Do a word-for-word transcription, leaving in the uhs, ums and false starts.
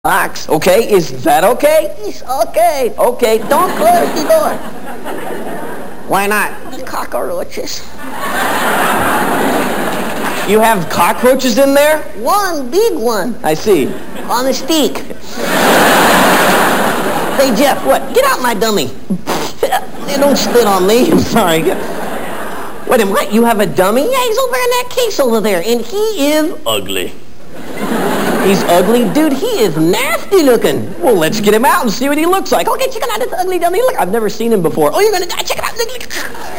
Box. Okay, is that okay? It's okay. Okay, don't close the door. Why not? Cockroaches. You have cockroaches in there? One big one. I see. On a stick. Hey, Jeff, what? Get out my dummy. They don't spit on me. I'm sorry. Wait a minute, you have a dummy? Yeah, he's over in that case over there, and he is ugly. He's ugly? Dude, he is nasty looking. Well, let's get him out and see what he looks like. Okay, check it out, this ugly dummy. Look, I've never seen him before. Oh, you're gonna die. Check it out. Look, look.